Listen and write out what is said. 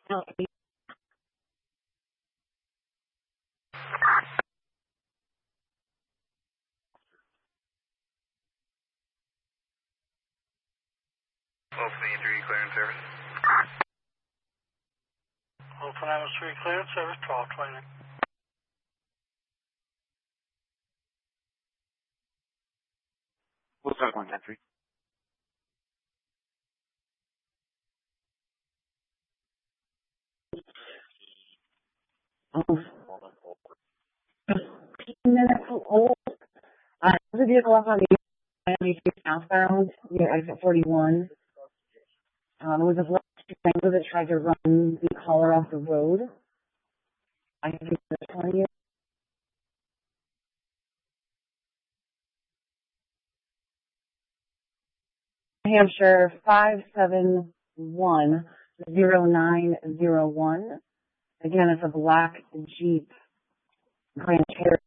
Wilson Injury Clearance Service. Wilson Atmosphere Clearance Service 1229. We'll start 110-3. Minutes old. There's a vehicle up on the Miami southbound near exit 41. There was a black Wrangler that tried to run the caller off the road. I think it's 20th. New Hampshire 5710901. Again, it's a black Jeep Grand Cherokee.